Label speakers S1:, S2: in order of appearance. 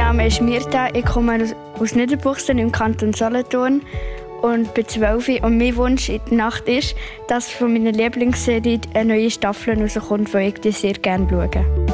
S1: Name ist Mirta, ich komme aus Niederbuchsen im Kanton Solothurn und bin 12. Und mein Wunsch in der Nacht ist, dass von meiner Lieblingsserie eine neue Staffel rauskommt, die ich sehr gerne schaue.